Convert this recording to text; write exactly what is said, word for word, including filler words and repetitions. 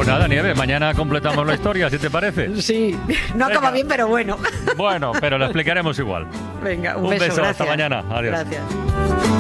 Pues nada, Nieves, mañana completamos la historia, si te parece. Sí, no acaba Venga. bien, pero bueno. Bueno, pero la explicaremos igual. Venga, un, Un beso, beso, hasta gracias. mañana. Adiós. Gracias.